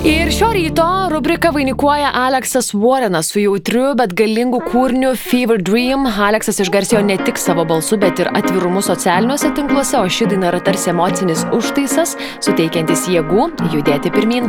Ir šio ryto rubriką vainikuoja Aleksas Warrenas su jautriu, bet galingu kūriniu Fever Dream. Aleksas išgarsėjo ne tik savo balsu, bet ir atvirumu socialiniuose tinkluose, o ši daina yra tarsi emocinis užtaisas, suteikiantis jėgų judėti pirmyn.